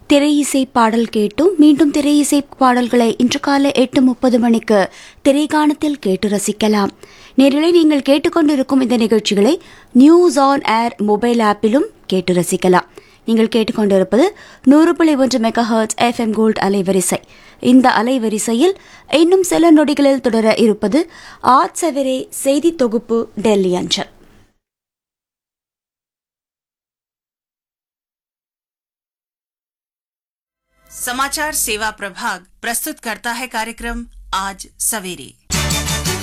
திரை இசை பாடல் கேட்டும் மீண்டும் திரை இசை பாடல்களை இன்று காலை 8:30 மணிக்கு திரைகாணத்தில் கேட்டு ரசிக்கலாம். நேரிலே நீங்கள் கேட்டுக்கொண்டிருக்கும் இந்த நிகழ்ச்சிகளை நியூஸ் ஆன் ஏர் மொபைல் ஆப்பிலும் கேட்டு ரசிக்கலாம். நீங்கள் கேட்டுக்கொண்டிருப்பது 100.1 மெகாஹெர்ட்ஸ் FM கோல்ட் அலைவரிசை. இந்த அலைவரிசையில் இன்னும் சில நொடிகளில் தொடர இருப்பது ஆட்சவரே செய்தி தொகுப்பு டெல்லி அஞ்சல். समाचार सेवा प्रभाग प्रस्तुत करता है कार्यक्रम आज सवेरे।